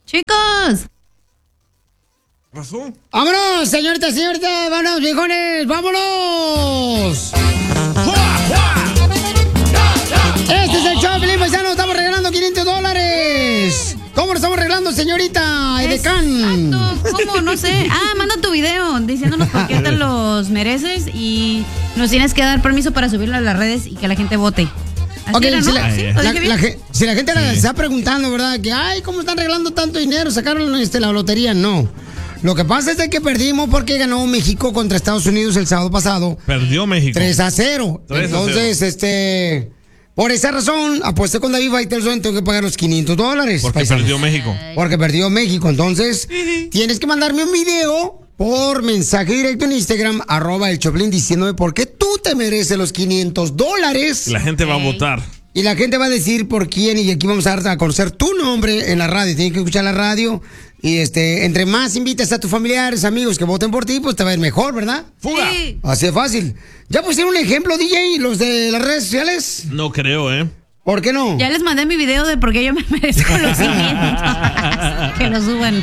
Chicos. ¿Qué pasó? ¡Vámonos, señorita! ¡Vámonos, viejones! ¡Vámonos! Este es el show, Pelín Paisano. Estamos regalando $500. ¿Cómo lo estamos regalando, señorita Edecán? Exacto. ¿Cómo? No sé. Manda tu video diciéndonos por qué te los mereces y nos tienes que dar permiso para subirlo a las redes y que la gente vote. Ok, era, ¿no? si la gente Sí. está preguntando, ¿verdad? Que, ay, ¿cómo están regalando tanto dinero? ¿Sacaron la lotería? No. Lo que pasa es de que perdimos porque ganó México contra Estados Unidos el sábado pasado. Perdió México. 3-0. 3-0. Entonces, por esa razón, aposté con David Faitelson, tengo que pagar los $500. Porque paisanos. perdió México. Porque perdió México. Entonces, tienes que mandarme un video por mensaje directo en Instagram, @el Choplin, diciéndome por qué tú te mereces los $500. Y la gente va a votar. Y la gente va a decir por quién, y aquí vamos a dar a conocer tu nombre en la radio. Tienes que escuchar la radio. Y entre más invitas a tus familiares, amigos que voten por ti, pues te va a ir mejor, ¿verdad? ¡Fuga! Sí. Así de fácil. ¿Ya pusieron un ejemplo, DJ, los de las redes sociales? No creo, ¿eh? ¿Por qué no? Ya les mandé mi video de por qué yo me merezco los 500. Que lo suban.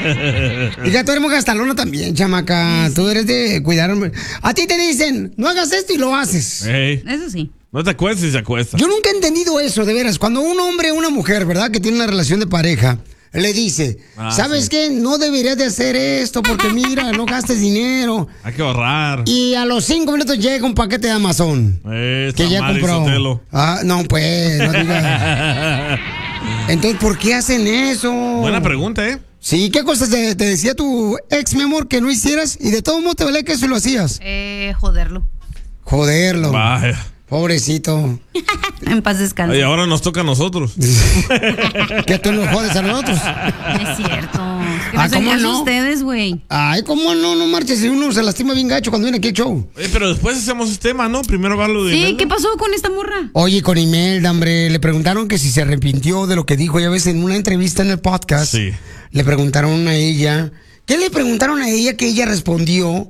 Y ya tú eres muy gastalona también, chamaca. Tú eres de cuidar. A ti te dicen, no hagas esto y lo haces. Ey, Eso sí. no te acuestes y se acuesta. Yo nunca he entendido eso, de veras. Cuando un hombre o una mujer, ¿verdad? Que tiene una relación de pareja, le dice, ¿sabes sí. qué? No deberías de hacer esto porque mira, no gastes dinero. Hay que ahorrar. Y a los 5 minutos llega un paquete de Amazon. que ya compró. Sotelo. No, pues, no digas. Entonces, ¿por qué hacen eso? Buena pregunta, ¿eh? Sí, ¿qué cosas te decía tu ex, mi amor, que no hicieras? Y de todo modo te valía que eso lo hacías. Joderlo. Joderlo. Vaya. Pobrecito. En paz descanse. Y ahora nos toca a nosotros. Que tú nos jodes a nosotros. No es cierto. Que no ¿cómo sean no? ustedes, güey. Ay, ¿cómo no marches? Si uno se lastima bien gacho cuando viene aquí el show. Pero después hacemos este tema, ¿no? Primero va lo de Sí, Imelda. ¿qué pasó con esta morra? Oye, con Imelda, hombre, le preguntaron que si se arrepintió de lo que dijo. Ya ves, en una entrevista en el podcast, Sí. le preguntaron a ella. ¿Qué le preguntaron a ella que ella respondió?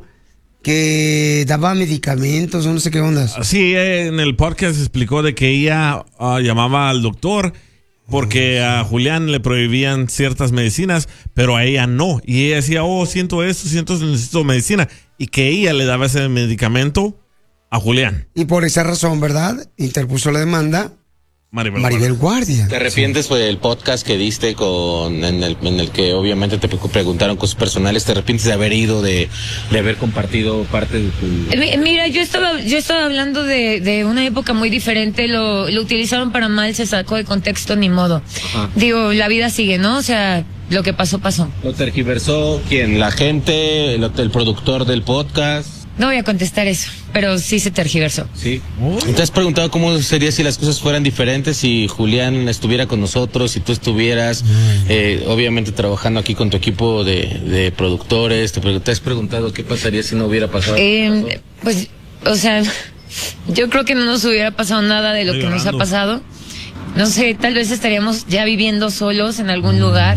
Que daba medicamentos o no sé qué ondas. Sí, en el podcast explicó de que ella llamaba al doctor porque a Julián le prohibían ciertas medicinas, pero a ella no. Y ella decía, siento esto, necesito medicina. Y que ella le daba ese medicamento a Julián. Y por esa razón, ¿verdad? Interpuso la demanda Maribel Guardia. ¿Te arrepientes por el podcast que diste en el que obviamente te preguntaron cosas personales? ¿Te arrepientes de haber ido, de haber compartido parte de tu...? Mira, yo estaba hablando de una época muy diferente, lo utilizaron para mal, se sacó de contexto, ni modo. Ajá. Digo, la vida sigue, ¿no? O sea, lo que pasó, pasó. ¿Lo tergiversó quién? ¿La gente? ¿El productor del podcast? No voy a contestar eso, pero sí se tergiversó. Sí. ¿Te has preguntado cómo sería si las cosas fueran diferentes, si Julián estuviera con nosotros, si tú estuvieras, obviamente trabajando aquí con tu equipo de productores? ¿Te has preguntado qué pasaría si no hubiera pasado? Pues, o sea, yo creo que no nos hubiera pasado nada de lo que nos ha pasado. No sé, tal vez estaríamos ya viviendo solos en algún lugar.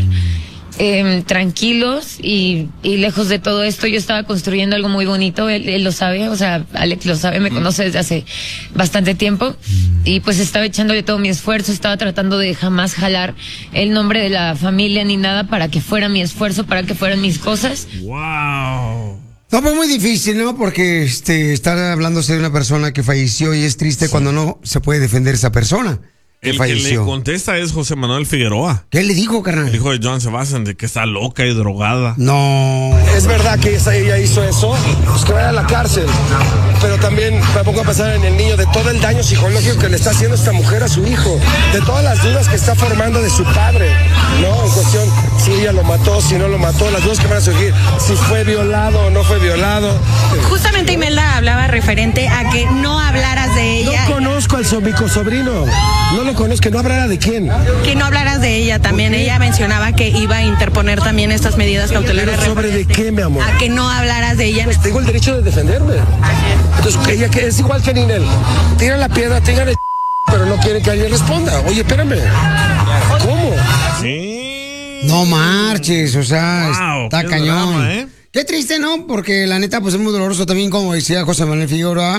Tranquilos y lejos de todo esto. Yo estaba construyendo algo muy bonito, él lo sabe, o sea, Alex lo sabe, me conoce desde hace bastante tiempo y pues estaba echándole todo mi esfuerzo, estaba tratando de jamás jalar el nombre de la familia ni nada para que fuera mi esfuerzo, para que fueran mis cosas. ¡Wow! No, pues muy difícil, ¿no? Porque estar hablándose de una persona que falleció y es triste cuando no se puede defender esa persona. El que falleció. le contesta es José Manuel Figueroa. ¿Qué le dijo, carnal? El hijo de John Sebastian, de que está loca y drogada. No. ¿Es verdad que ella hizo eso? Pues que vaya a la cárcel. Pero también me pongo a pensar en el niño, de todo el daño psicológico que le está haciendo esta mujer a su hijo, de todas las dudas que está formando de su padre, ¿no? En cuestión, si ella lo mató, si no lo mató, las dudas que van a surgir, si fue violado o no fue violado. Justamente Imelda hablaba referente a que no hablaras de ella. No conozco al sobrino. No lo conozco, que no hablara de quién. Que no hablaras de ella también. Ella mencionaba que iba a interponer también estas medidas cautelares. ¿Pero sobre de qué, mi amor? A que no hablaras de ella. Pues tengo el derecho de defenderme. Entonces, ella que es igual que Ninel. Tira la piedra, tira el pero no quiere que alguien responda. Oye, espérame. ¿Cómo? Sí. No marches, o sea, Wow, está qué cañón. drama, ¿eh? Qué triste, ¿no? Porque la neta, pues es muy doloroso también, como decía José Manuel Figueroa,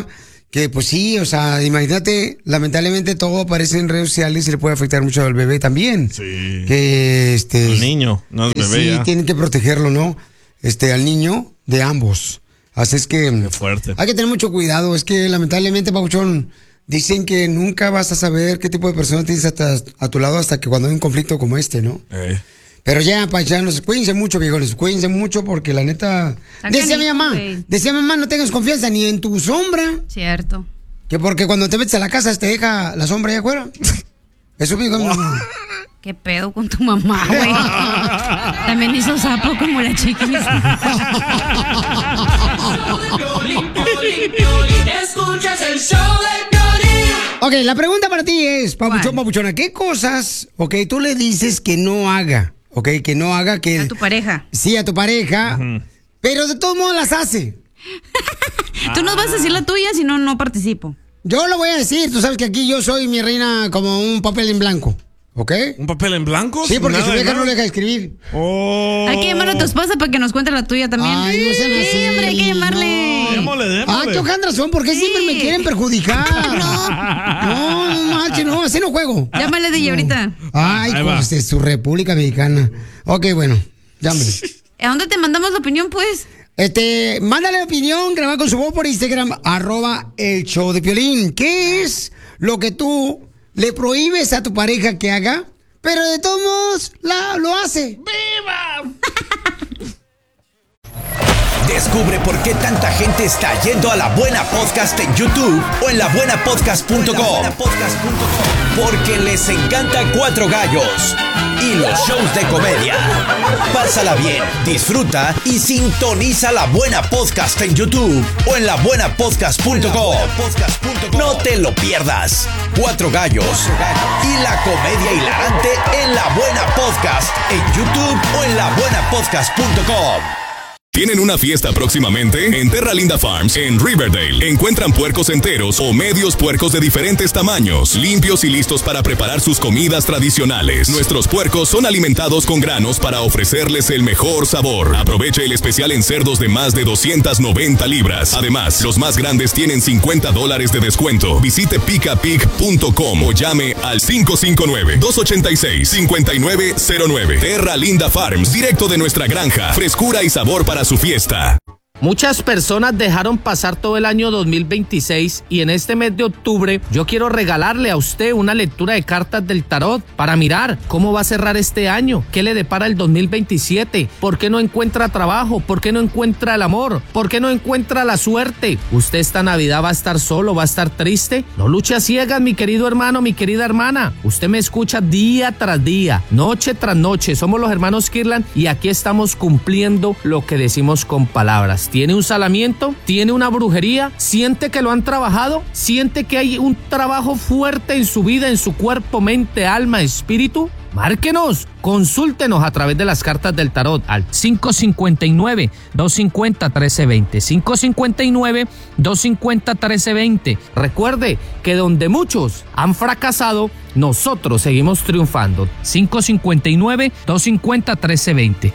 que pues sí, o sea, imagínate, lamentablemente todo aparece en redes sociales y le puede afectar mucho al bebé también. Sí. Que el niño, no el bebé. Sí, ya. tienen que protegerlo, ¿no? Al niño de ambos. Así es que Qué fuerte. hay que tener mucho cuidado. Es que lamentablemente, Papuchón, dicen que nunca vas a saber qué tipo de persona tienes a tu lado hasta que cuando hay un conflicto como este, ¿no? Pero ya, paisanos, cuídense mucho, viejones, cuídense mucho porque la neta... Decía mi mamá, no tengas confianza ni en tu sombra. Cierto. Que porque cuando te metes a la casa te deja la sombra allá afuera. Eso dijo mi mamá. ¿Qué pedo con tu mamá, güey? También hizo sapo como la chiquis. Escuchas el show de Piolín. Ok, la pregunta para ti es, Papuchona, ¿qué cosas, tú le dices que no haga? Que no haga que... A tu pareja. Sí, a tu pareja, pero de todos modos las hace. Tú no vas a decir la tuya, si no, no participo. Yo lo voy a decir, tú sabes que aquí yo soy, mi reina, como un papel en blanco. ¿Ok? ¿Un papel en blanco? Sí, porque su vieja no le deja escribir. Hay que llamar a tu esposa para que nos cuente la tuya también. Ay, no sean así. Sí, hombre, hay que llamarle. Démosle. Qué razón, ¿por qué siempre me quieren perjudicar? No, manches, no, así no juego. Llámale de ahorita. Ay, pues de su República Mexicana. Ok, bueno, llámale. ¿A dónde te mandamos la opinión, pues? Mándale opinión, graba con su voz por Instagram, @elshowdepiolín. ¿Qué es lo que tú le prohíbes a tu pareja que haga, pero de todos modos lo hace? ¡Viva! Descubre por qué tanta gente está yendo a La Buena Podcast en YouTube o en labuenapodcast.com. Porque les encanta Cuatro Gallos y los shows de comedia. Pásala bien, disfruta y sintoniza La Buena Podcast en YouTube o en labuenapodcast.com. No te lo pierdas. Cuatro Gallos y la comedia hilarante en La Buena Podcast en YouTube o en labuenapodcast.com. ¿Tienen una fiesta próximamente? En Terra Linda Farms, en Riverdale, encuentran puercos enteros o medios puercos de diferentes tamaños, limpios y listos para preparar sus comidas tradicionales. Nuestros puercos son alimentados con granos para ofrecerles el mejor sabor. Aproveche el especial en cerdos de más de 290 libras. Además, los más grandes tienen $50 de descuento. Visite picapig.com o llame al 559-286-5909. Terra Linda Farms, directo de nuestra granja. Frescura y sabor para su fiesta. Muchas personas dejaron pasar todo el año 2026 y en este mes de octubre yo quiero regalarle a usted una lectura de cartas del tarot para mirar cómo va a cerrar este año, qué le depara el 2027, por qué no encuentra trabajo, por qué no encuentra el amor, por qué no encuentra la suerte. Usted esta Navidad va a estar solo, va a estar triste. No luche a ciegas, mi querido hermano, mi querida hermana. Usted me escucha día tras día, noche tras noche. Somos los hermanos Kirlan y aquí estamos cumpliendo lo que decimos con palabras. ¿Tiene un salamiento? ¿Tiene una brujería? ¿Siente que lo han trabajado? ¿Siente que hay un trabajo fuerte en su vida, en su cuerpo, mente, alma, espíritu? Márquenos, consúltenos a través de las cartas del tarot al 559-250-1320. 559-250-1320. Recuerde que donde muchos han fracasado, nosotros seguimos triunfando. 559-250-1320.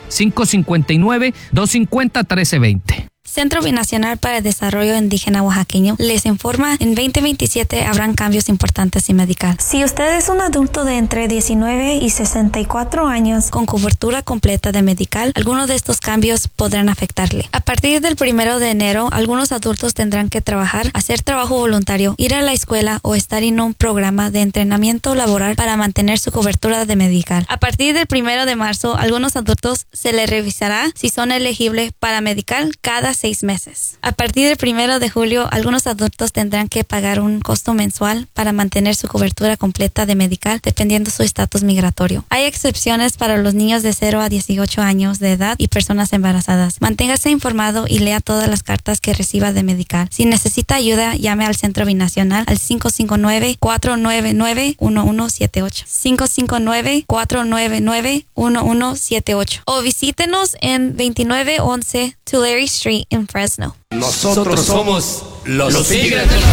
559-250-1320. Centro Binacional para el Desarrollo Indígena Oaxaqueño les informa, en 2027 habrán cambios importantes en Medical. Si usted es un adulto de entre 19 y 64 años con cobertura completa de Medical, algunos de estos cambios podrán afectarle. A partir del 1 de enero, algunos adultos tendrán que trabajar, hacer trabajo voluntario, ir a la escuela o estar en un programa de entrenamiento laboral para mantener su cobertura de Medical. A partir del 1 de marzo, algunos adultos se les revisará si son elegibles para Medical cada 6 meses. A partir del 1 de julio, algunos adultos tendrán que pagar un costo mensual para mantener su cobertura completa de Medical, dependiendo su estatus migratorio. Hay excepciones para los niños de 0 a 18 años de edad y personas embarazadas. Manténgase informado y lea todas las cartas que reciba de Medical. Si necesita ayuda, llame al Centro Binacional al 559-499-1178. 559-499-1178. O visítenos en 2911 Tulare Street en Fresno. Nosotros somos los Tigres del Norte.